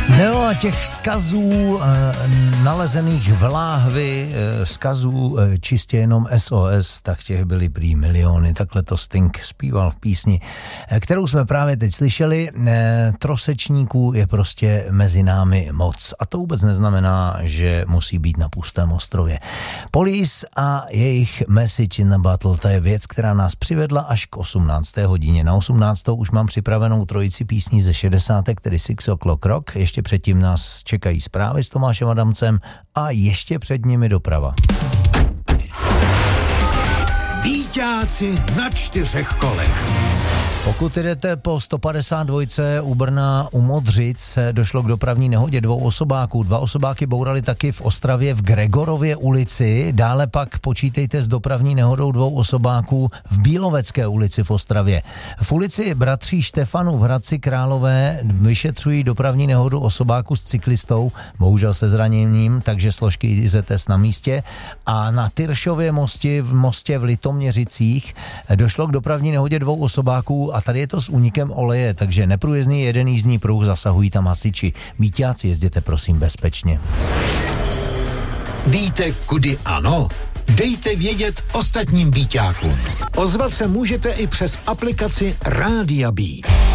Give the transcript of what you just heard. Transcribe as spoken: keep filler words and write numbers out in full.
No a těch vzkazů e, nalezených v láhvi, e, vzkazů e, čistě jenom S O S, tak těch byly prý miliony. Takhle to Sting zpíval v písni, e, kterou jsme právě teď slyšeli. E, trosečníků je prostě mezi námi moc. A to vůbec neznamená, že musí být na pustém ostrově. Police a jejich Message in a Bottle, to je věc, která nás přivedla až k osmnácté hodině. Na osmnáctou už mám připravenou trojici písní ze šedesátek, tedy Six O'Clock Rock. Ještě předtím nás čekají zprávy s Tomášem Adamcem a ještě před nimi doprava. Býťáci na čtyřech kolech. Pokud jdete po sto padesát dva u Brna u Modřic, došlo k dopravní nehodě dvou osobáků. Dva osobáky bourali taky v Ostravě v Gregorově ulici, dále pak počítejte s dopravní nehodou dvou osobáků v Bílovecké ulici v Ostravě. V ulici bratří Štefanů v Hradci Králové vyšetřují dopravní nehodu osobáku s cyklistou, bohužel se zraněním, takže složky I Z S na místě. A na Tyršově mostě v mostě v Litoměřicích došlo k dopravní nehodě dvou osobáků a tady je to s únikem oleje, takže neprůjezdný jeden jízdní pruh, zasahují tam hasiči. Míťáci, jezděte prosím bezpečně. Víte, kudy ano? Dejte vědět ostatním býťákům. Ozvat se můžete i přes aplikaci Rádia Bí.